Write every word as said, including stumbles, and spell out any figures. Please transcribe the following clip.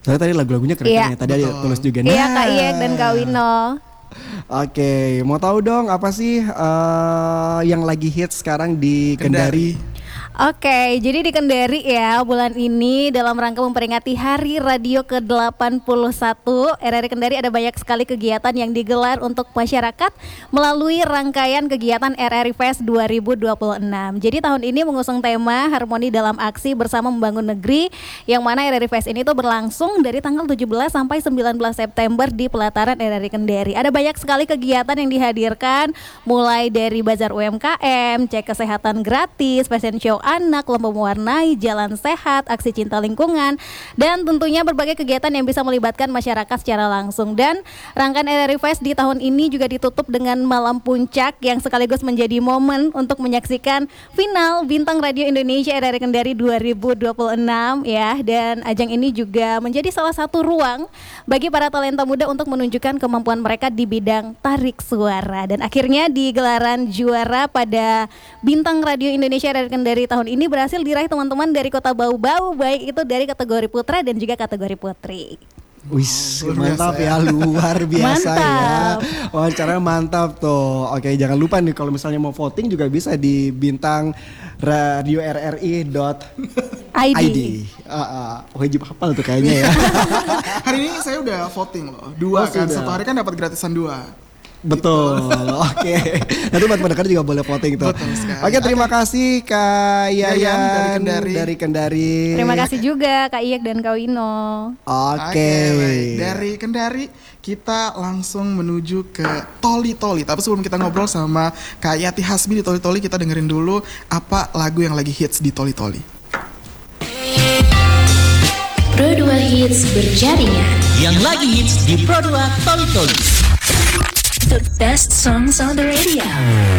Soalnya tadi lagu-lagunya keren Iya. ya. Tadi ada Betul. Tulus juga. Nah. Iya Kak Iyek dan Kak Wino. Oke, mau tahu dong apa sih eh, yang lagi hits sekarang di Kendari? Kendari. Oke, jadi di Kendari ya bulan ini dalam rangka memperingati Hari Radio ke delapan puluh satu, R R I Kendari ada banyak sekali kegiatan yang digelar untuk masyarakat melalui rangkaian kegiatan R R I Fest dua ribu dua puluh enam. Jadi tahun ini mengusung tema Harmoni dalam Aksi Bersama Membangun Negeri, yang mana R R I Fest ini tuh berlangsung dari tanggal tujuh belas sampai sembilan belas September di pelataran R R I Kendari. Ada banyak sekali kegiatan yang dihadirkan, mulai dari bazar U M K M, cek kesehatan gratis, fashion show anak, lomba mewarnai, jalan sehat, aksi cinta lingkungan, dan tentunya berbagai kegiatan yang bisa melibatkan masyarakat secara langsung. Dan rangkaian R R I Fest di tahun ini juga ditutup dengan malam puncak yang sekaligus menjadi momen untuk menyaksikan final Bintang Radio Indonesia R R I Kendari dua ribu dua puluh enam ya. Dan ajang ini juga menjadi salah satu ruang bagi para talenta muda untuk menunjukkan kemampuan mereka di bidang tarik suara. Dan akhirnya di gelaran juara pada Bintang Radio Indonesia R R I Kendari tahun ini berhasil diraih teman-teman dari Kota Bau-Bau, baik itu dari kategori putra dan juga kategori putri. Wis, Luar mantap biasa ya, luar biasa Mantap. ya. Wawancaranya mantap tuh. Oke, jangan lupa nih kalau misalnya mau voting juga bisa di bintang radio r r i dot I D. i d. Uh, uh, wajib hafal tuh kayaknya ya. Hari ini saya udah voting loh. Dua Oh, kan, sudah. satu hari kan dapat gratisan dua. Betul, oke. Nanti buat pendengar juga boleh voting tuh. Betul sekali. Oke, terima kasih Kak Yayan Yayan dari Kendari. dari Kendari. Terima kasih juga Kak Iyek dan Kak Wino. Oke. baik. Dari Kendari kita langsung menuju ke Toli Toli. Tapi sebelum kita ngobrol sama Kak Yati Hasbi di Toli Toli, kita dengerin dulu apa lagu yang lagi hits di Toli Toli. Pro dua Hits berjaringan. Yang lagi hits di Pro dua Toli Toli. The best songs on the radio.